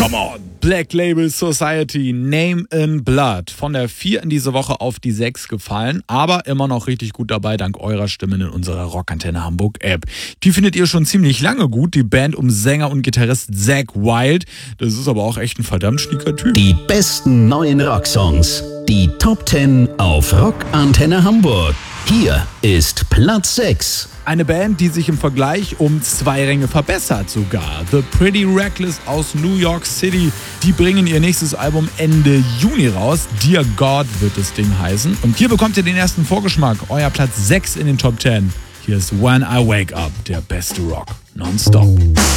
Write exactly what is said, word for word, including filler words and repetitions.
Come on! Black Label Society, Name in Blood. Von der vier in diese Woche auf die sechs gefallen, aber immer noch richtig gut dabei, dank eurer Stimmen in unserer Rockantenne Hamburg App. Die findet ihr schon ziemlich lange gut, die Band um Sänger und Gitarrist Zakk Wylde. Das ist aber auch echt ein verdammt schnieker Typ. Die besten neuen Rocksongs. Die Top zehn auf Rockantenne Hamburg. Hier ist Platz sechs. Eine Band, die sich im Vergleich um zwei Ränge verbessert sogar. The Pretty Reckless aus New York City. Die bringen ihr nächstes Album Ende Juni raus. Dear God wird das Ding heißen. Und hier bekommt ihr den ersten Vorgeschmack. Euer Platz sechs in den Top zehn. Hier ist When I Wake Up, der beste Rock. Nonstop.